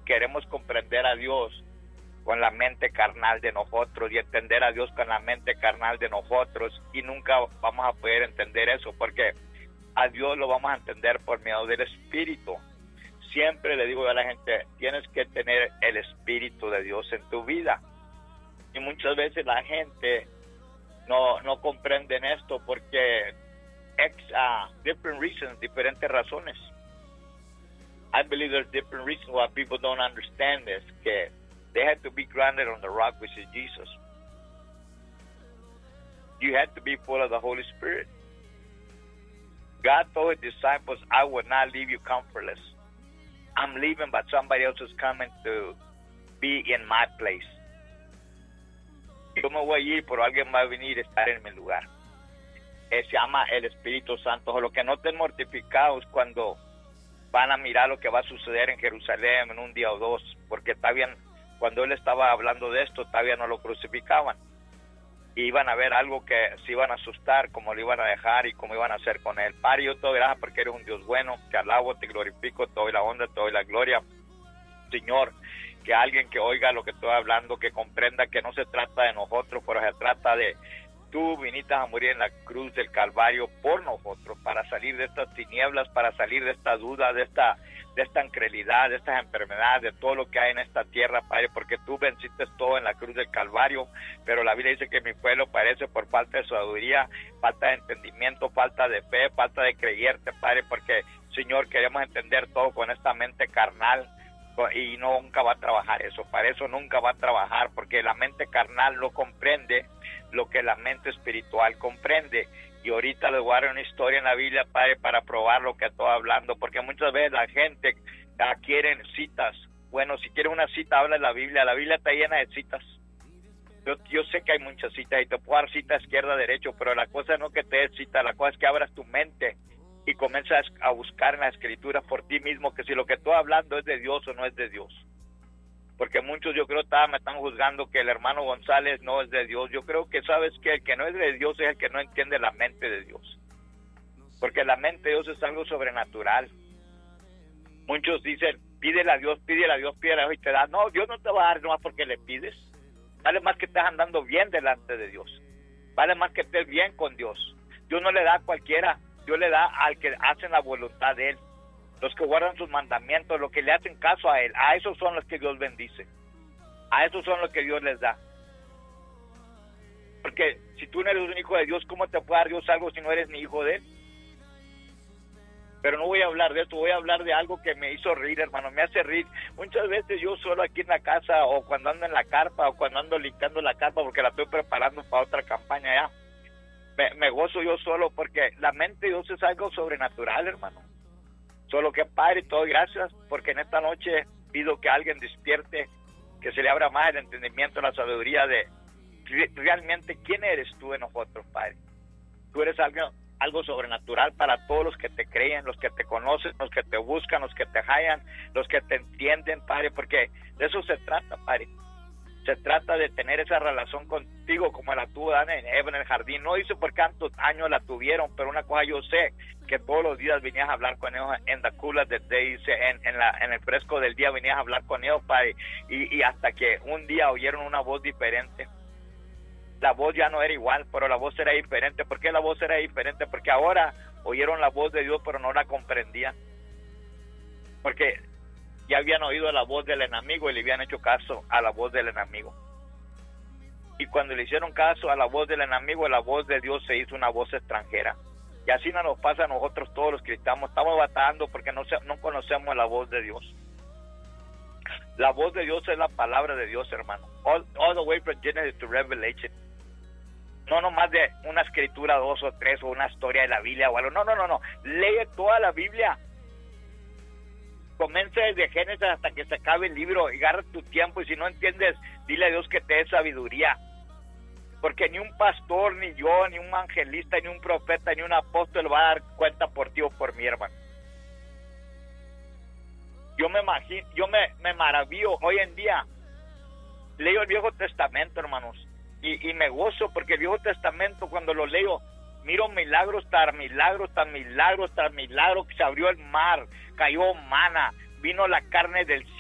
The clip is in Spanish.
queremos comprender a Dios con la mente carnal de nosotros y entender a Dios con la mente carnal de nosotros, y nunca vamos a poder entender eso, porque a Dios lo vamos a entender por medio del Espíritu. Siempre le digo a la gente, tienes que tener el Espíritu de Dios en tu vida, y muchas veces la gente no comprenden esto porque different reasons, diferentes razones. I believe there's different reasons why people don't understand this, que they had to be grounded on the rock, which is Jesus. You had to be full of the Holy Spirit. God told his disciples, I will not leave you comfortless. I'm leaving, but somebody else is coming to be in my place. Yo me voy a ir, pero alguien va a venir a estar en mi lugar. Se llama el Espíritu Santo. O lo que no estén mortificados cuando van a mirar lo que va a suceder en Jerusalén en un día o dos, porque está bien, cuando él estaba hablando de esto, todavía no lo crucificaban. Y iban a ver algo que se iban a asustar, cómo lo iban a dejar y cómo iban a hacer con él. Padre, yo te doy gracias porque eres un Dios bueno, te alabo, te glorifico, te doy la honra, te doy la gloria. Señor, que alguien que oiga lo que estoy hablando, que comprenda que no se trata de nosotros, pero se trata de tú viniste a morir en la cruz del Calvario por nosotros, para salir de estas tinieblas, para salir de esta duda, de esta incredulidad, de estas enfermedades, de todo lo que hay en esta tierra, Padre, porque tú venciste todo en la cruz del Calvario. Pero la Biblia dice que mi pueblo perece por falta de sabiduría, falta de entendimiento, falta de fe, falta de creerte, Padre, porque, Señor, queremos entender todo con esta mente carnal, y nunca va a trabajar eso. Para eso nunca va a trabajar, porque la mente carnal no comprende lo que la mente espiritual comprende. Y ahorita les voy a dar una historia en la Biblia, Padre, para probar lo que estoy hablando, porque muchas veces la gente quieren citas. Bueno, si quieren una cita, habla de la Biblia está llena de citas. Yo sé que hay muchas citas y te puedo dar cita izquierda, derecho, pero la cosa no es que te des cita, la cosa es que abras tu mente y comienzas a buscar en la Escritura por ti mismo, que si lo que estoy hablando es de Dios o no es de Dios. Porque muchos, yo creo, me están juzgando que el hermano González no es de Dios. Yo creo que sabes que el que no es de Dios es el que no entiende la mente de Dios. Porque la mente de Dios es algo sobrenatural. Muchos dicen, pídele a Dios, y te da. No, Dios no te va a dar nomás porque le pides. Vale más que estés andando bien delante de Dios. Vale más que estés bien con Dios. Dios no le da a cualquiera. Dios le da al que hacen la voluntad de Él. Los que guardan sus mandamientos, los que le hacen caso a Él, a esos son los que Dios bendice. A esos son los que Dios les da. Porque si tú no eres un hijo de Dios, ¿cómo te puede dar Dios algo si no eres ni hijo de Él? Pero no voy a hablar de esto, voy a hablar de algo que me hizo reír, hermano, me hace reír. Muchas veces yo solo aquí en la casa, o cuando ando en la carpa, o cuando ando limpiando la carpa, porque la estoy preparando para otra campaña ya, me gozo yo solo, porque la mente de Dios es algo sobrenatural, hermano. Solo que, Padre, te doy gracias, porque en esta noche pido que alguien despierte, que se le abra más el entendimiento, la sabiduría de realmente quién eres tú en nosotros, Padre. Tú eres algo sobrenatural para todos los que te creen, los que te conocen, los que te buscan, los que te hallan, los que te entienden, Padre, porque de eso se trata, Padre. Se trata de tener esa relación contigo como la tuvo Adán y Eva en el jardín. No dice por cuántos años la tuvieron, pero una cosa yo sé, que todos los días venías a hablar con ellos en the cool of the day, en el fresco del día venías a hablar con ellos, Padre, y hasta que un día oyeron una voz diferente. La voz ya no era igual, pero la voz era diferente. ¿Por qué la voz era diferente? Porque ahora oyeron la voz de Dios, pero no la comprendían. Porque ya habían oído la voz del enemigo y le habían hecho caso a la voz del enemigo. Y cuando le hicieron caso a la voz del enemigo, la voz de Dios se hizo una voz extranjera. Y así no nos pasa a nosotros todos los cristianos. Estamos batallando porque no conocemos la voz de Dios. La voz de Dios es la palabra de Dios, hermano. All the way from Genesis to Revelation. No nomás de una escritura, 2 o 3, o una historia de la Biblia o algo. No. Lee toda la Biblia. Comienza desde Génesis hasta que se acabe el libro y agarra tu tiempo, y si no entiendes, dile a Dios que te dé sabiduría. Porque ni un pastor, ni yo, ni un evangelista, ni un profeta, ni un apóstol va a dar cuenta por ti o por mi hermano. Yo me maravillo hoy en día. Leo el Viejo Testamento, hermanos, y me gozo porque el Viejo Testamento, cuando lo leo, miro milagros tras milagros, que se abrió el mar, cayó maná, vino la carne del